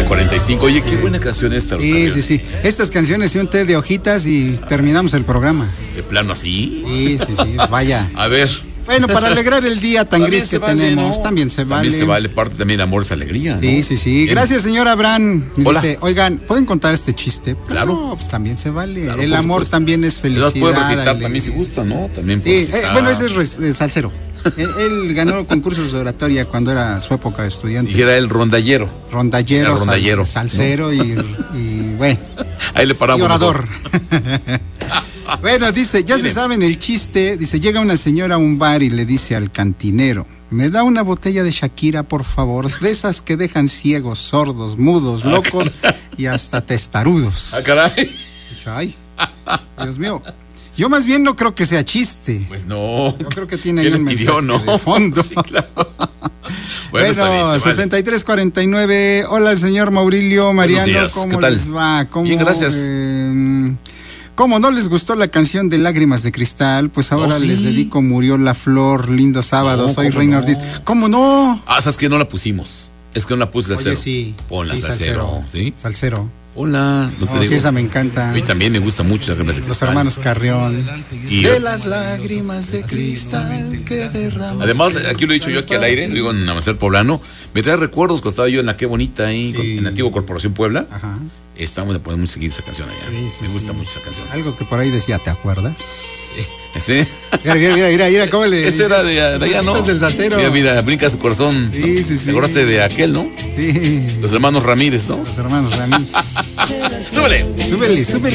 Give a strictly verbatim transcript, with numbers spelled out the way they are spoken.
cuarenta y cinco. Oye, qué buena canción esta. Sí, sí, sí. Estas canciones y un té de hojitas y terminamos el programa. ¿De plano así? Sí, sí, sí. Vaya. A ver. Bueno, para alegrar el día tan gris que vale, tenemos, ¿no? También se vale. También se vale, parte también amor es alegría, ¿no? Sí, sí, sí. Bien. Gracias, señor Abraham. Hola. Dice, oigan, ¿pueden contar este chiste? Claro. No, pues también se vale. Claro, el amor supuesto. también es felicidad. Puede recitar también si gusta, ¿no? También sí, eh, bueno, ese es eh, salsero. él, él ganó concursos de oratoria cuando era su época de estudiante. Y era el rondallero. Rondallero, era rondallero sal, salsero, ¿no? y, y bueno. Ahí le paramos. Y orador. Bueno, dice, ya Miren. se saben el chiste. Dice, llega una señora a un bar y le dice al cantinero, ¿me da una botella de Shakira, por favor? De esas que dejan ciegos, sordos, mudos, locos ah, y hasta testarudos. Ah, caray. Dice, ay, Dios mío. Yo más bien no creo que sea chiste. Pues no. Yo creo que tiene ahí un mensaje ¿no? de fondo. Sí, claro. Bueno, bueno bien, sesenta y tres cuarenta y nueve. Hola, señor Maurilio, Mariano, ¿cómo ¿Qué tal? les va? ¿Cómo, bien, gracias. Eh, ¿Cómo no les gustó la canción de Lágrimas de Cristal? Pues ahora oh, ¿sí? les dedico Murió la Flor, lindo sábado, no, soy Reina no? Ortiz. ¿Cómo no? Ah, sabes que no la pusimos. Es que no la puse Salsero. Oye, sí. Ponla sí, Salsero. ¿Sí? Salsero. Hola, no te oh, digo. Sí, esa me encanta. A mí también me gusta mucho Lágrimas de Los Cristal. hermanos Carrión. Y de las lágrimas de cristal que derramas. Además, aquí lo he dicho yo aquí al aire, lo digo en Amanecer Poblano, me trae recuerdos cuando estaba yo en la Qué Bonita ahí, sí. en la antigua Corporación Puebla. Ajá. Estamos de poder muy seguir esa canción allá. Sí, sí, me gusta sí. mucho esa canción. Algo que por ahí decía, ¿te acuerdas? ¿Este? Mira, mira, mira, mira, mira cómo le. Este era de, de allá, ¿no? Este es del salsero. Mira, mira, brinca su corazón. Sí, sí, sí. ¿Te acordaste de aquel, no? Sí. Los hermanos Ramírez, ¿no? Los hermanos Ramírez. Súbele. Súbele, súbele.